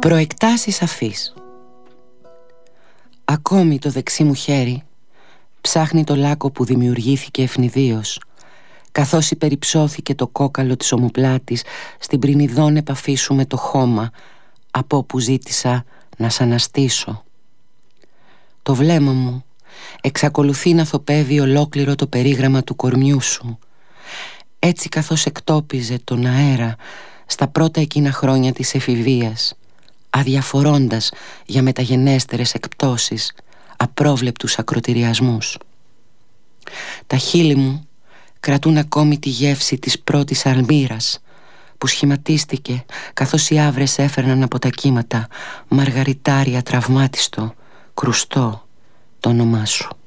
Προεκτάσεις αφής. Ακόμη το δεξί μου χέρι ψάχνει το λάκκο που δημιουργήθηκε ευνηδίως, καθώς υπεριψώθηκε το κόκαλο της ομοπλάτης στην πρινιδόν επαφή σου με το χώμα, από όπου ζήτησα να σ' αναστήσω. Το βλέμμα μου εξακολουθεί να θοπεύει ολόκληρο το περίγραμμα του κορμιού σου, έτσι καθώς εκτόπιζε τον αέρα στα πρώτα εκείνα χρόνια της εφηβείας, αδιαφορώντας για μεταγενέστερες εκπτώσεις, απρόβλεπτους ακροτηριασμούς. Τα χείλη μου κρατούν ακόμη τη γεύση της πρώτης αλμύρας που σχηματίστηκε καθώς οι άβρες έφερναν από τα κύματα μαργαριτάρια τραυμάτιστο, κρουστό, το όνομά σου.